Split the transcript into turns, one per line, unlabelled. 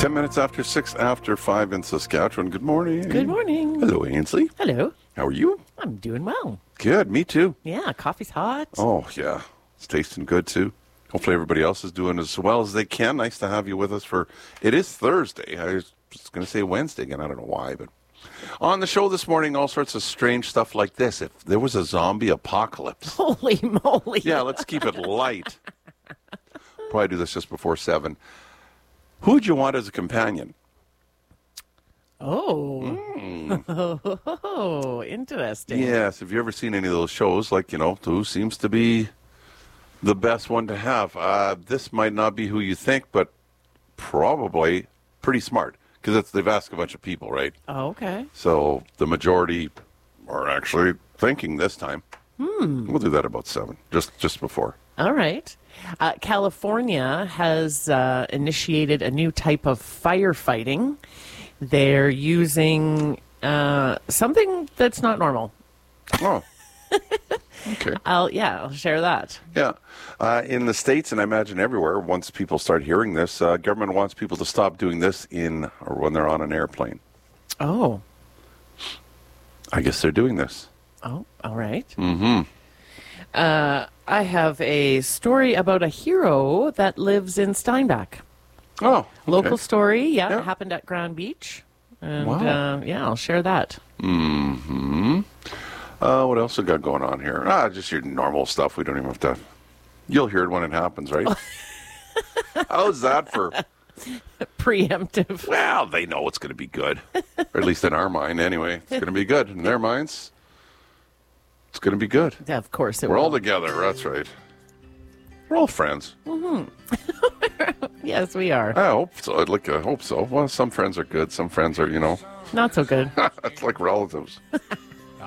10 minutes after 6 after 5 in Saskatchewan. Good morning.
Good morning.
Hello, Ainsley.
Hello.
How are you?
I'm doing well.
Good. Me too.
Yeah, coffee's hot.
Oh, yeah. It's tasting good, too. Hopefully everybody else is doing as well as they can. Nice to have you with us for... It is Thursday. I was just going to say Wednesday again. I don't know why, but... On the show this morning, all sorts of strange stuff like this. If there was a zombie apocalypse...
Holy moly.
Yeah, let's keep it light. Probably do this just before 7. Who would you want as a companion?
Oh. Oh, interesting.
Yes, have you ever seen any of those shows? Like, who seems to be the best one to have? This might not be who you think, but probably pretty smart. Because they've asked a bunch of people, right?
Oh, okay.
So the majority are actually thinking this time. We'll do that about 7, just before.
All right. California has initiated a new type of firefighting. They're using something that's not normal.
Oh, okay.
I'll share that.
Yeah. In the States, and I imagine everywhere, once people start hearing this, government wants people to stop doing this or when they're on an airplane.
Oh.
I guess they're doing this.
Oh, all right.
Mm-hmm.
I have a story about a hero that lives in Steinbach.
Oh, okay.
Local story,
Yeah.
It happened at Grand Beach. And,
Wow.
I'll share that.
Mm-hmm. What else we got going on here? Just your normal stuff. We don't even have to... You'll hear it when it happens, right? How's that for...
Preemptive.
Well, they know it's going to be good. Or at least in our mind, anyway. It's going to be good. In their minds, it's going to be good.
Yeah, of course it
We're
will.
all together. That's right. We're all friends.
Yes, we are.
I hope so. I hope so. Well, some friends are good. Some friends are,
Not so good.
it's like relatives.